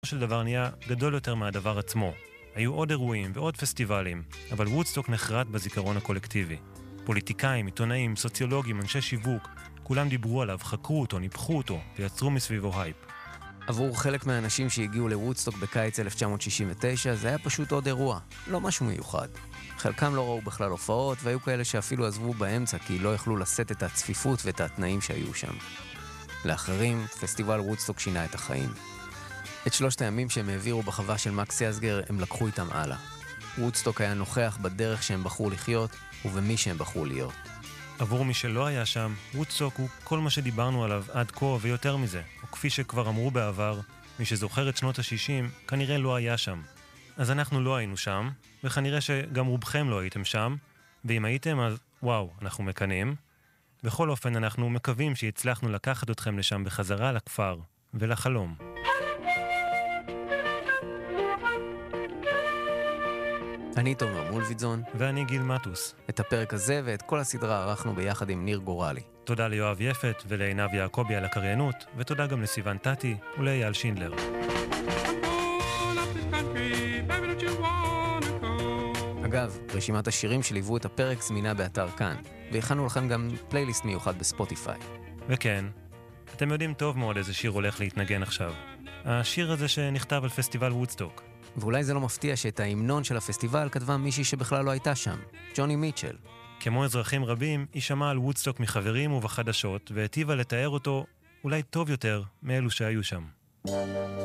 של דבר נהיה גדול יותר מהדבר עצמו. היו עוד אירועים ועוד פסטיבלים, אבל וודסטוק נחרט בזיכרון הקולקטיבי. פוליטיקאים, עיתונאים, סוציולוגים, אנשי שיווק, כולם דיברו עליו, חקרו אותו, ניפחו אותו ויצרו מסביבו הייפ. עבור חלק מהאנשים שהגיעו לוודסטוק בקיץ 1969 זה היה פשוט עוד אירוע, לא משהו מיוחד. חלקם לא ראו בכלל הופעות והיו כאלה שאפילו עזבו באמצע כי לא יכלו לשאת את הצפיפות ואת התנאים שהיו שם. לאחרים, פסטיבל וודסטוק שינה את החיים. את 3 הימים שהם העבירו בחווה של מקס יסגר הם לקחו איתם הלאה. וודסטוק היה נוכח בדרך שהם בחרו לחיות ובמי שהם בחרו להיות. עבור מי שלא היה שם, וודסטוק הוא כל מה שדיברנו עליו עד כה ויותר מזה. או כפי שכבר אמרו בעבר, מי שזוכר את שנות ה-60 כנראה לא היה שם. אז אנחנו לא היינו שם, וכנראה שגם רובכם לא הייתם שם, ואם הייתם אז וואו, אנחנו מקנים. בכל אופן אנחנו מקווים שהצלחנו לקחת אתכם לשם בחזרה לכפר ולחלום. אני תומר מולביטזון. ואני גיל מטוס. את הפרק הזה ואת כל הסדרה ערכנו ביחד עם ניר גורלי. תודה ליואב יפת ולעינב יעקבי על הקריינות, ותודה גם לסיוון טטי ולאייל שינדלר. אגב, רשימת השירים שליוו את הפרק זמינה באתר כאן, והכנו לכם גם פלייליסט מיוחד בספוטיפיי. וכן, אתם יודעים טוב מאוד איזה שיר הולך להתנגן עכשיו. השיר הזה שנכתב על פסטיבל וודסטוק. ואולי זה לא מפתיע שאת ההמנון של הפסטיבל כתבה מישהי שבכלל לא הייתה שם, ג'וני מיטשל. כמו אזרחים רבים, היא שמעה על וודסטוק מחברים ובחדשות, והטיבה לתאר אותו אולי טוב יותר מאלו שהיו שם.